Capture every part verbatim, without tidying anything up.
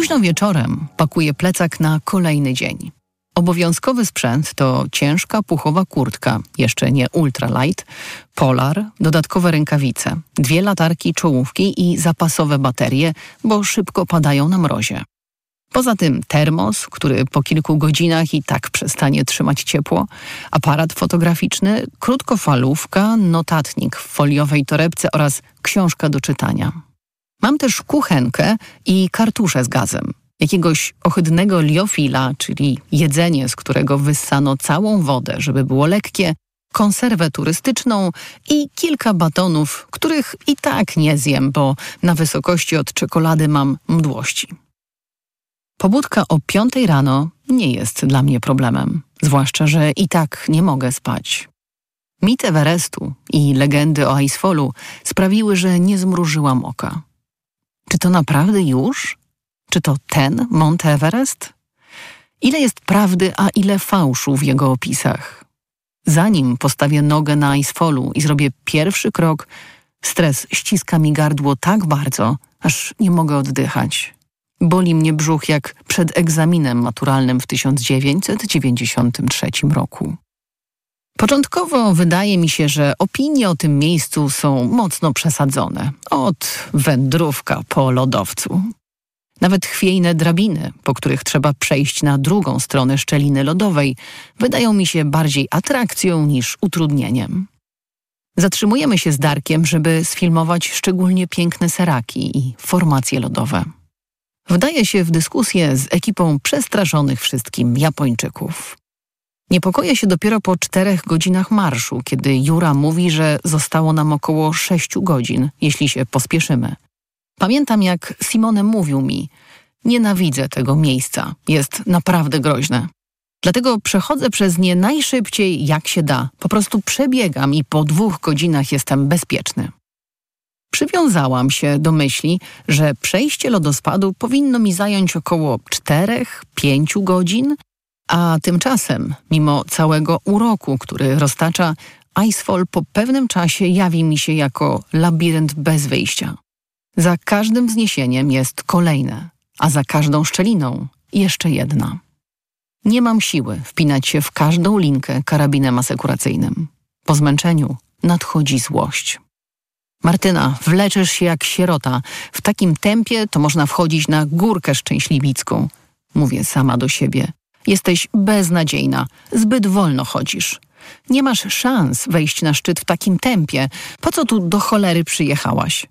Późno wieczorem pakuję plecak na kolejny dzień. Obowiązkowy sprzęt to ciężka puchowa kurtka, jeszcze nie ultralight, polar, dodatkowe rękawice, dwie latarki czołówki i zapasowe baterie, bo szybko padają na mrozie. Poza tym termos, który po kilku godzinach i tak przestanie trzymać ciepło, aparat fotograficzny, krótkofalówka, notatnik w foliowej torebce oraz książka do czytania. Mam też kuchenkę i kartusze z gazem, jakiegoś ohydnego liofila, czyli jedzenie, z którego wyssano całą wodę, żeby było lekkie, konserwę turystyczną i kilka batonów, których i tak nie zjem, bo na wysokości od czekolady mam mdłości. Pobudka o piątej rano nie jest dla mnie problemem, zwłaszcza, że i tak nie mogę spać. Mit Everestu i legendy o Icefallu sprawiły, że nie zmrużyłam oka. Czy to naprawdę już? Czy to ten Mount Everest? Ile jest prawdy, a ile fałszu w jego opisach? Zanim postawię nogę na Icefallu i zrobię pierwszy krok, stres ściska mi gardło tak bardzo, aż nie mogę oddychać. Boli mnie brzuch jak przed egzaminem maturalnym w tysiąc dziewięćset dziewięćdziesiątym trzecim roku. Początkowo wydaje mi się, że opinie o tym miejscu są mocno przesadzone. Od wędrówka po lodowcu. Nawet chwiejne drabiny, po których trzeba przejść na drugą stronę szczeliny lodowej, wydają mi się bardziej atrakcją niż utrudnieniem. Zatrzymujemy się z Darkiem, żeby sfilmować szczególnie piękne seraki i formacje lodowe. Wdaje się w dyskusję z ekipą przestraszonych wszystkim Japończyków. Niepokoję się dopiero po czterech godzinach marszu, kiedy Jura mówi, że zostało nam około sześciu godzin, jeśli się pospieszymy. Pamiętam, jak Simone mówił mi: nienawidzę tego miejsca, jest naprawdę groźne. Dlatego przechodzę przez nie najszybciej jak się da. Po prostu przebiegam i po dwóch godzinach jestem bezpieczny. Przywiązałam się do myśli, że przejście lodospadu powinno mi zająć około czterech, pięciu godzin, a tymczasem, mimo całego uroku, który roztacza, Icefall po pewnym czasie jawi mi się jako labirynt bez wyjścia. Za każdym wzniesieniem jest kolejne, a za każdą szczeliną jeszcze jedna. Nie mam siły wpinać się w każdą linkę karabinem asekuracyjnym. Po zmęczeniu nadchodzi złość. Martyna, wleczesz się jak sierota. W takim tempie to można wchodzić na Górkę Szczęśliwicką. Mówię sama do siebie. Jesteś beznadziejna. Zbyt wolno chodzisz. Nie masz szans wejść na szczyt w takim tempie. Po co tu do cholery przyjechałaś?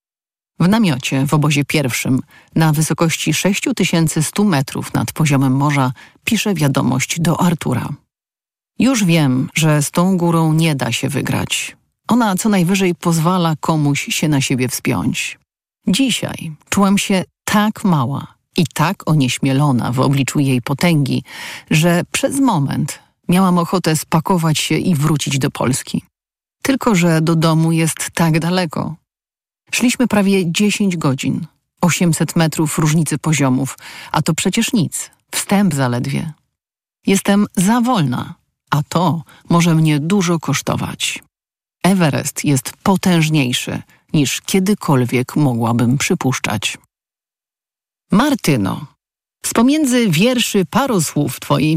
W namiocie w obozie pierwszym, na wysokości sześć tysięcy sto metrów nad poziomem morza, piszę wiadomość do Artura. Już wiem, że z tą górą nie da się wygrać. Ona co najwyżej pozwala komuś się na siebie wspiąć. Dzisiaj czułam się tak mała i tak onieśmielona w obliczu jej potęgi, że przez moment miałam ochotę spakować się i wrócić do Polski. Tylko że do domu jest tak daleko. Szliśmy prawie dziesięć godzin, osiemset metrów różnicy poziomów, a to przecież nic, wstęp zaledwie. Jestem za wolna, a to może mnie dużo kosztować. Everest jest potężniejszy niż kiedykolwiek mogłabym przypuszczać. Martyno, z pomiędzy wierszy paru słów twojej